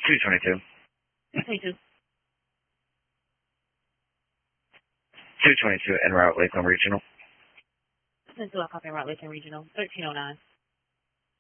222. 22. 222 en route Lakeland Regional. 22, I copy en route Lakeland Regional. 1309.